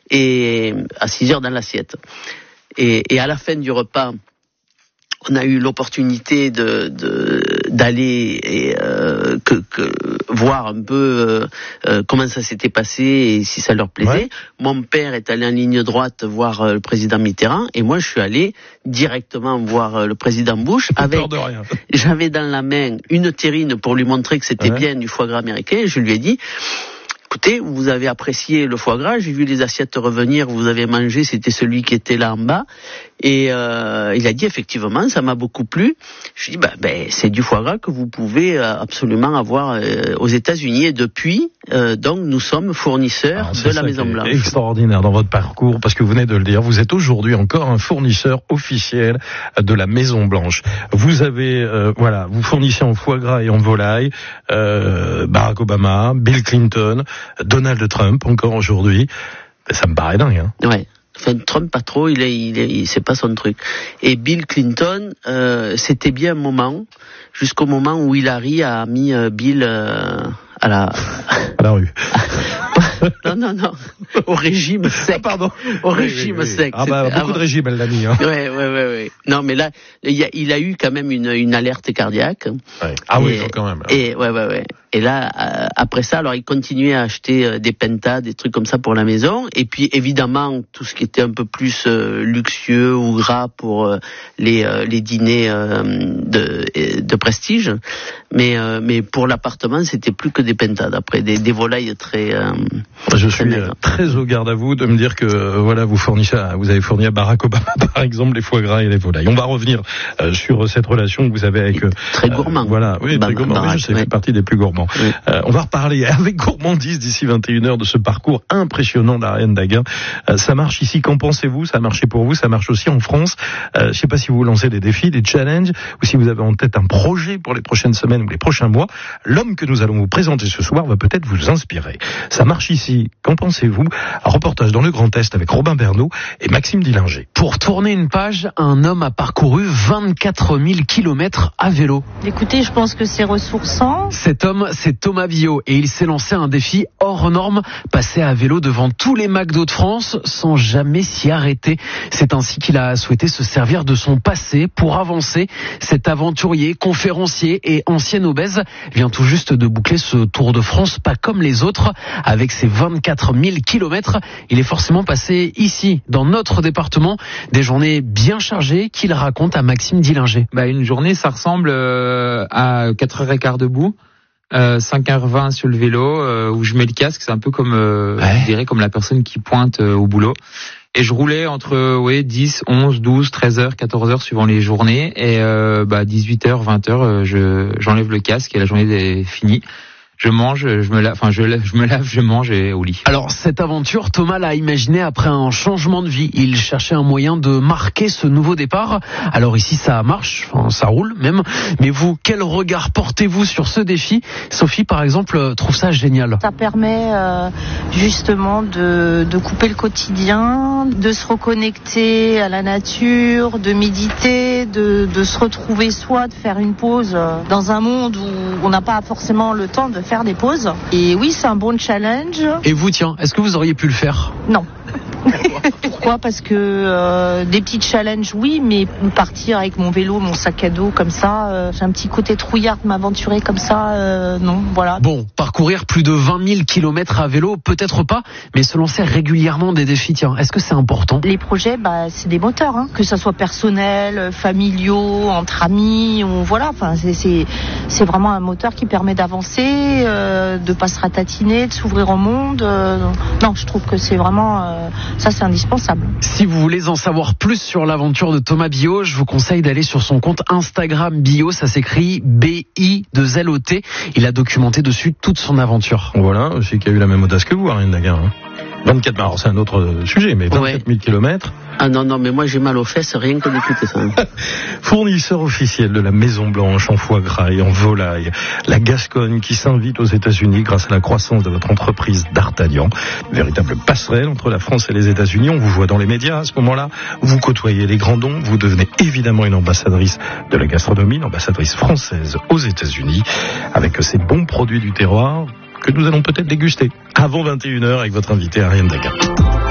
et à 6 heures dans l'assiette. Et à la fin du repas, on a eu l'opportunité d'aller et voir un peu comment ça s'était passé et si ça leur plaisait. Ouais. Mon père est allé en ligne droite voir le président Mitterrand et moi je suis allé directement voir le président Bush avec. Peur de rien. J'avais dans la main une terrine pour lui montrer que c'était bien du foie gras américain. Et je lui ai dit: écoutez, vous avez apprécié le foie gras, j'ai vu les assiettes revenir, vous avez mangé, c'était celui qui était là en bas. Et il a dit effectivement, ça m'a beaucoup plu. Je lui ai dit, c'est du foie gras que vous pouvez absolument avoir aux États-Unis. Et depuis, donc nous sommes fournisseurs de la Maison Blanche. Extraordinaire dans votre parcours, parce que vous venez de le dire, vous êtes aujourd'hui encore un fournisseur officiel de la Maison Blanche. Vous avez, vous fournissez en foie gras et en volaille Barack Obama, Bill Clinton, Donald Trump encore aujourd'hui. Ça me paraît dingue, hein. Ouais. Enfin, Trump pas trop, c'est pas son truc. Et Bill Clinton, c'était bien un moment, jusqu'au moment où Hillary a mis Bill à la rue. Non. Au régime sec. Ah, pardon. Au régime sec. Beaucoup de régimes, elle l'a mis, hein. Ouais. Non, mais là, il a eu quand même une alerte cardiaque. Ouais. Ah oui, quand même. Et ouais. Et là, après ça, alors il continuait à acheter des pentas, des trucs comme ça pour la maison. Et puis évidemment, tout ce qui était un peu plus luxueux ou gras pour les dîners de prestige. Mais pour l'appartement, c'était plus que des pentas. Après, des volailles très. Je suis très au garde à vous de me dire que vous avez fourni à Barack Obama par exemple les foie gras et les volailles. On va revenir sur cette relation que vous avez avec très gourmand. Très gourmand. Barack, je sais, fait partie des plus gourmands. Oui. On va reparler avec gourmandise d'ici 21h de ce parcours impressionnant d'Ariane Daguin. Ça marche ici, qu'en pensez-vous? Ça a marché pour vous, ça marche aussi en France. Je sais pas si vous lancez des défis, des challenges, ou si vous avez en tête un projet pour les prochaines semaines ou les prochains mois. L'homme que nous allons vous présenter ce soir va peut-être vous inspirer. Ça marche ici, qu'en pensez-vous? Un reportage dans le Grand Est avec Robin Bernot et Maxime Dillinger. Pour tourner une page, un homme a parcouru 24 000 kilomètres à vélo. Écoutez, je pense que c'est ressourçant. Cet homme, c'est Thomas Billot et il s'est lancé un défi hors norme, passer à vélo devant tous les McDo de France sans jamais s'y arrêter. C'est ainsi qu'il a souhaité se servir de son passé pour avancer. Cet aventurier, conférencier et ancien obèse vient tout juste de boucler ce Tour de France pas comme les autres. Avec ses 24 000 kilomètres, il est forcément passé ici, dans notre département, des journées bien chargées qu'il raconte à Maxime Dillinger. Une journée, ça ressemble à 4h15 debout. 5h20 sur le vélo où je mets le casque, c'est un peu comme je dirais comme la personne qui pointe au boulot. Et je roulais entre 10, 11, 12, 13h, 14h suivant les journées et 18h, 20h j'enlève le casque et la journée est finie. Je mange, je me lave, je mange et au lit. Alors, cette aventure, Thomas l'a imaginée après un changement de vie. Il cherchait un moyen de marquer ce nouveau départ. Alors ici, ça marche, ça roule même. Mais vous, quel regard portez-vous sur ce défi? Sophie, par exemple, trouve ça génial. Ça permet justement de couper le quotidien, de se reconnecter à la nature, de méditer, de se retrouver soi, de faire une pause dans un monde où on n'a pas forcément le temps de faire des pauses. Et oui, c'est un bon challenge. Et vous, tiens, est-ce que vous auriez pu le faire? Non. Pourquoi? Parce que des petits challenges, oui, mais partir avec mon vélo, mon sac à dos comme ça, j'ai un petit côté trouillard de m'aventurer comme ça, non, voilà. Bon, parcourir plus de 20 000 kilomètres à vélo, peut-être pas, mais se lancer régulièrement des défis, tiens, est-ce que c'est important? Les projets, c'est des moteurs, hein, que ça soit personnel, familiaux, entre amis, c'est vraiment un moteur qui permet d'avancer, de pas se ratatiner, de s'ouvrir au monde. Non, je trouve que c'est vraiment ça, c'est indispensable. Si vous voulez en savoir plus sur l'aventure de Thomas Billot, je vous conseille d'aller sur son compte Instagram Billot, ça s'écrit B-I-2-L-O-T. Il a documenté dessus toute son aventure. Voilà, je sais qu'il y a eu la même audace que vous, Ariane Daguin. 24, alors c'est un autre sujet, mais 24 000 kilomètres. Ah non, mais moi j'ai mal aux fesses, rien que d'écouter ça. Fournisseur officiel de la Maison Blanche en foie gras et en volaille, la Gascogne qui s'invite aux États-Unis grâce à la croissance de votre entreprise d'Artagnan. Véritable passerelle entre la France et les États-Unis. On vous voit dans les médias à ce moment-là. Vous côtoyez les grands noms. Vous devenez évidemment une ambassadrice de la gastronomie, une ambassadrice française aux États-Unis, avec ces bons produits du terroir que nous allons peut-être déguster avant 21h avec votre invité Ariane Daguin.